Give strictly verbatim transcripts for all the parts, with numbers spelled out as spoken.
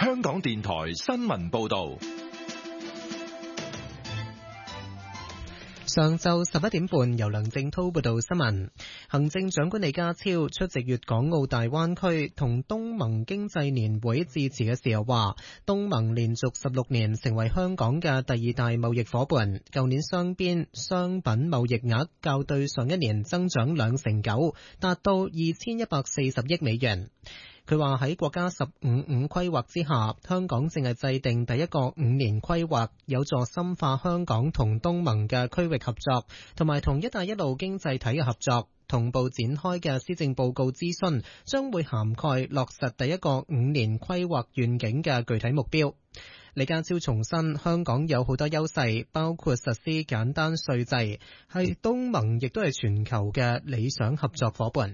香港電台新聞報道。 上晝十一點半，由梁正濤報道新聞。行政長官李家超出席粵港澳大灣區同東盟經濟年會致辭嘅時候話，東盟連續十六年成為香港嘅第二大貿易夥伴，舊年雙邊商品貿易額較對上一年增長兩成九，達到二千一百四十億美元。佢話喺國家十五五規劃之下，香港正係制定第一個五年規劃，有助深化香港同東盟嘅區域合作，同埋同一帶一路經濟體嘅合作。同步展開嘅施政報告諮詢將會涵蓋落實第一個五年規劃願景嘅具體目標。李家超重申，香港有好多優勢，包括實施簡單稅制，係東盟亦都係全球嘅理想合作夥伴。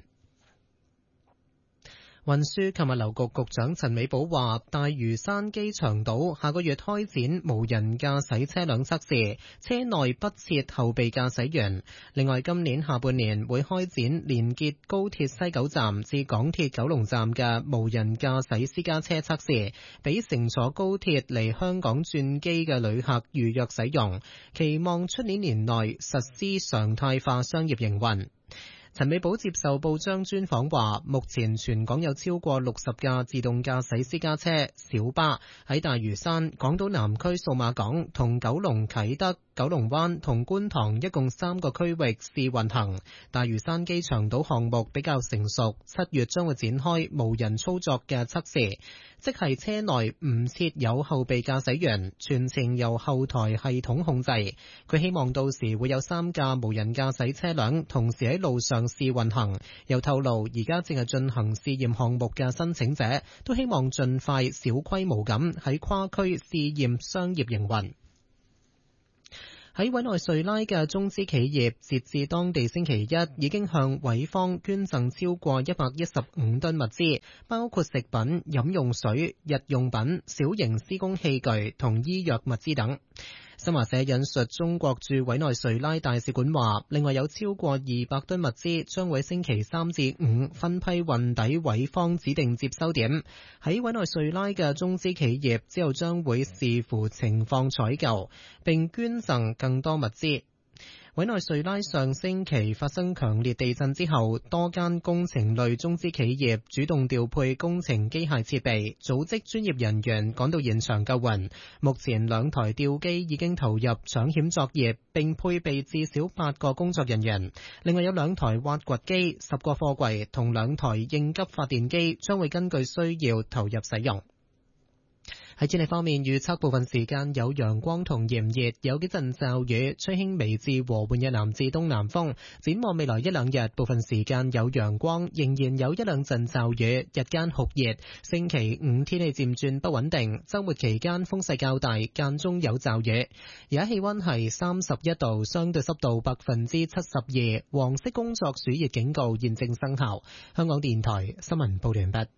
運輸及物流局局長陳美寶話，大嶼山機場島下個月開展無人駕駛車輛測試，車內不設後備駕駛員。另外，今年下半年會開展連結高鐵西九站至港鐵九龍站嘅無人駕駛私家車測試，俾乘坐高鐵嚟香港轉機嘅旅客預約使用，期望出年年內實施常態化商業營運。陳美寶接受報章專訪話，目前全港有超過六十架自動駕駛私家車、小巴喺大嶼山、港島南區數碼港同九龍啟德、九龍灣同觀塘一共三個區域試運行。大嶼山機場島項目比較成熟，七月將會展開無人操作嘅測試，即係車內唔設有後備駕駛員，全程由後台系統控制。佢希望到時會有三架無人駕駛車輛同時喺路上試運行。又透露，而家正係進行試驗項目嘅申請者都希望盡快小規模咁喺跨區試驗商業營運。喺委內瑞拉嘅中資企業，截至當地星期一已經向委方捐贈超過一百一十五噸物資，包括食品、飲用水、日用品、小型施工器具同醫藥物資等。新華社引述中國駐委內瑞拉大使館話，另外有超過二百噸物資將會星期三至五分批運抵委方指定接收點。喺委內瑞拉嘅中資企業之後將會視乎情況採購，並捐贈更多物資。委內瑞拉上星期發生強烈地震之後，多間工程類中資企業主動調配工程機械設備，組織專業人員趕到現場救援。目前兩台吊機已經投入搶險作業，並配備至少八個工作人員。另外有兩台挖掘機、十個貨櫃同兩台應急發電機將會根據需要投入使用。喺天氣方面，預測部分時間有陽光同炎熱，有幾陣驟雨，吹輕微至和緩嘅南至東南風。展望未來一兩日，部分時間有陽光，仍然有一兩陣驟雨，日間酷熱。星期五天氣漸轉不穩定，週末期間風勢較大，間中有驟雨。而家氣溫係三十一度，相對濕度百分之七十二，黃色工作暑熱警告現正生效。香港電台新聞報道完畢。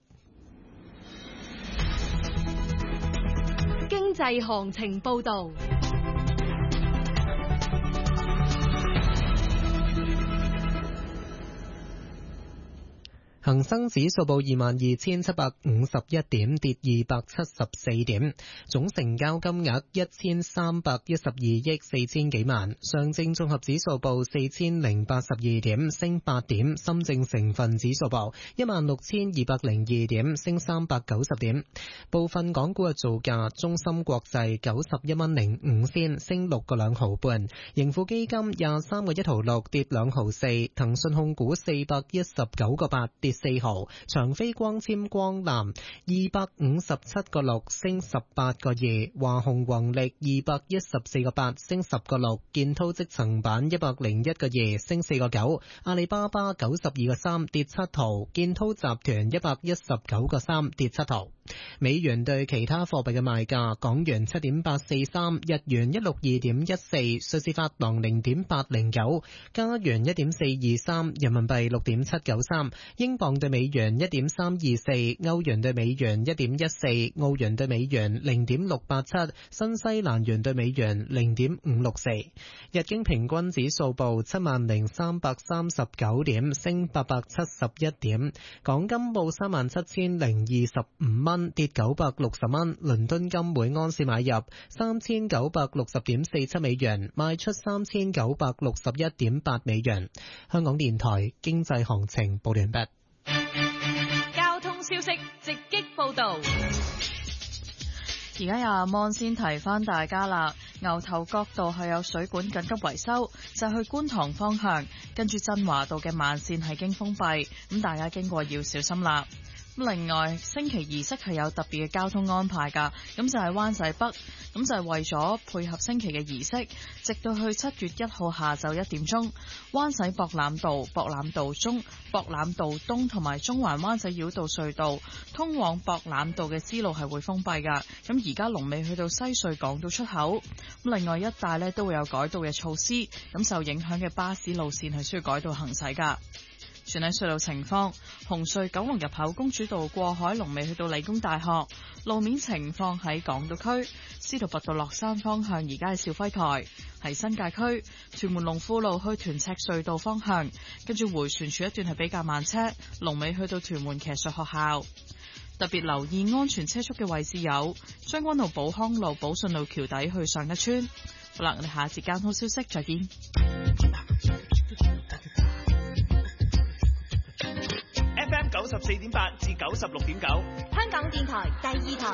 經濟行情報道。 恒生指數報二萬二千七百五十一點，跌二百七十四點，總成交金額一千三百一十二億四千幾萬。上證綜合指數報四千零八十二點，升八點。深證成分指數報一萬六千二百零二點，升三百九十點。部分港股嘅造價：中芯國際九十一蚊零五仙，升六個兩毫半；盈富基金廿三個一毫六，跌兩毫四；騰訊控股四百一十九個八，跌四毫，長飛光纖光纜二百五十七個六，升十八個二，華虹宏力二百一十四個八，升十個六，建滔積層板一百零一個二，升四個九，阿里巴巴九十二個三，跌七毫，建滔集團一百一十九個三，跌七毫。美元對其他貨幣嘅賣價：港元七點八四三，日元一六二點一四，瑞士法郎零點八零九，加元一點四二三，人民幣六點七九三，英鎊鎊對美元一點三二四，歐元對美元一點一四，澳元對美元零點六八七，新西蘭元對美元零點五六四。日經平均指數報七萬零三百三十九點，升八百七十一點。港金報三萬七千零二十五蚊，跌九百六十蚊。倫敦金每安士買入三千九百六十點四七美元，賣出三千九百六十一點八美元。香港電台經濟行情報完畢。 交通消息直擊報道。 而家有阿 Mon 先提翻大家啦，牛頭角道係有水管緊急維修，就去觀塘方向，跟住振華道嘅慢線係經封閉，咁大家經過要小心啦。另外，升旗儀式係有特別嘅交通安排㗎，咁就係灣仔北，咁就係為咗配合升旗嘅儀式，直到去七月一號下晝一點鐘，灣仔博覽道、博覽道中、博覽道東同埋中環灣仔繞道隧道通往博覽道嘅支路係會封閉㗎。咁而家龍尾去到西隧港島出口，咁另外一帶呢都會有改道嘅措施，咁受影響嘅巴士路線係需要改道行駛㗎。全體隧道情況，紅隧九龍入口公主道過海龍尾去到理工大學，路面情況喺港島區，司徒拔道落山方向而家係肇輝台，喺新界區屯門龍富路去屯赤隧道方向，跟住迴旋處一段係比較慢車，龍尾去到屯門騎術學校。特別留意安全車速嘅位置有將軍澳寶康路、寶順路橋底去上一村。好啦，我哋下一節交通消息再見。 F M 九十四點八至九十六點九， 香港電台第二台。